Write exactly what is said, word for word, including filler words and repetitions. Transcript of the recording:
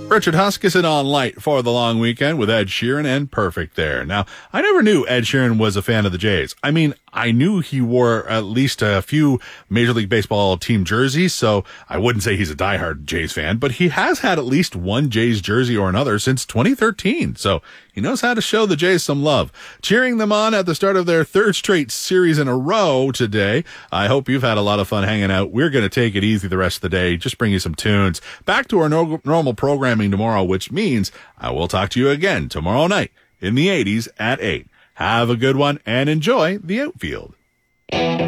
Richard Huskisson on Light for the long weekend with Ed Sheeran and Perfect there. Now, I never knew Ed Sheeran was a fan of the Jays. I mean, I knew he wore at least a few Major League Baseball team jerseys, so I wouldn't say he's a diehard Jays fan, but he has had at least one Jays jersey or another since twenty thirteen, so he knows how to show the Jays some love. Cheering them on at the start of their third straight series in a row today. I hope you've had a lot of fun hanging out. We're going to take it easy the rest of the day, just bring you some tunes. Back to our no- normal programming tomorrow, which means I will talk to you again tomorrow night in the eighties at eight. Have a good one and enjoy the outfield.